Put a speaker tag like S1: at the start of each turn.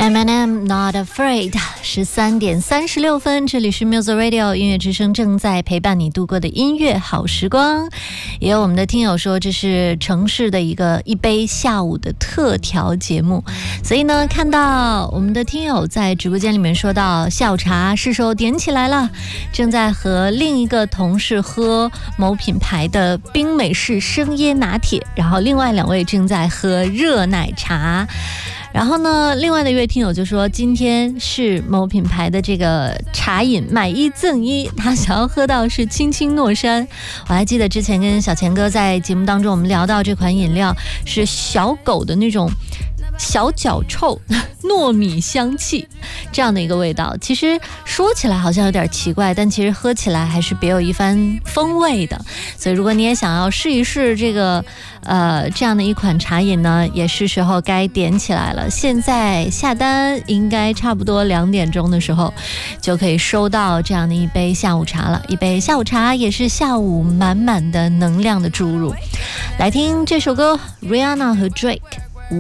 S1: Eminem Not Afraid 13:36，这里是 Music Radio 音乐之声，正在陪伴你度过的音乐好时光。也有我们的听友说这是城市的一杯下午的特调节目，所以呢，看到我们的听友在直播间里面说到下午茶是时候点起来了，正在和另一个同事喝某品牌的冰美式生椰拿铁，然后另外2位正在喝热奶茶。然后呢，另外的一位听友就说今天是某品牌的这个茶饮买1赠1，他想要喝到是青青诺山。我还记得之前跟小钱哥在节目当中我们聊到这款饮料是小狗的那种小脚臭糯米香气这样的一个味道，其实说起来好像有点奇怪，但其实喝起来还是别有一番风味的。所以如果你也想要试一试这个这样的一款茶饮呢，也是时候该点起来了。现在下单应该差不多2点钟的时候就可以收到这样的一杯下午茶了，一杯下午茶也是下午满满的能量的注入。来听这首歌 Rihanna 和 Drake